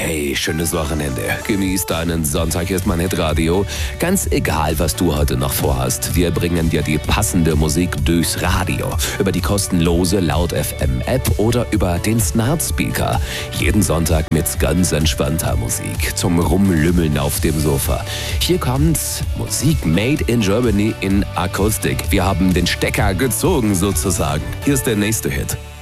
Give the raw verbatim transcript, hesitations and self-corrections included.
Hey, schönes Wochenende. Genieß deinen Sonntag, hier ist mein Hitradio. Ganz egal, was du heute noch vorhast, wir bringen dir die passende Musik durchs Radio. Über die kostenlose Laut F M App oder über den Smart Speaker. Jeden Sonntag mit ganz entspannter Musik zum Rumlümmeln auf dem Sofa. Hier kommt Musik made in Germany in Akustik. Wir haben den Stecker gezogen sozusagen. Hier ist der nächste Hit.